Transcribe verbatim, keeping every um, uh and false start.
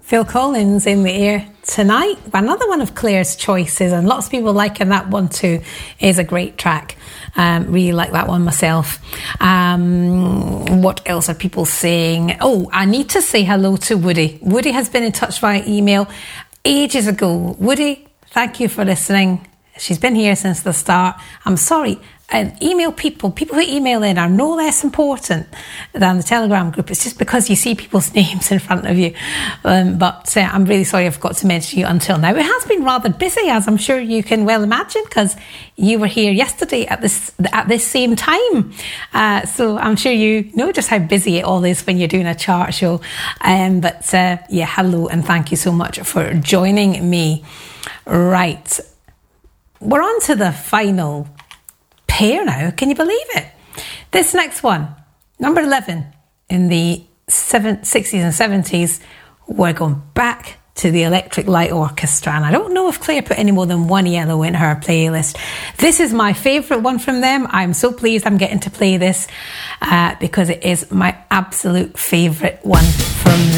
Phil Collins in the air tonight. Another one of Claire's choices, and lots of people liking that one too. Is a great track. Um, really like that one myself. Um, what else are people saying? Oh, I need to say hello to Woody. Woody has been in touch via email ages ago. Woody, thank you for listening. She's been here since the start. I'm sorry. And email people, people who email in are no less important than the Telegram group. It's just because you see people's names in front of you. Um, but uh, I'm really sorry I forgot to mention you until now. It has been rather busy, as I'm sure you can well imagine, because you were here yesterday at this at this same time. Uh, so I'm sure you know just how busy it all is when you're doing a chart show. Um, but uh, yeah, hello and thank you so much for joining me. Right, we're on to the final pair now. Can you believe it? This next one, number eleven in the seven, sixties and seventies, we're going back to the Electric Light Orchestra, and I don't know if Claire put any more than one yellow in her playlist. This is my favourite one from them. I'm so pleased I'm getting to play this uh, because it is my absolute favourite one from them.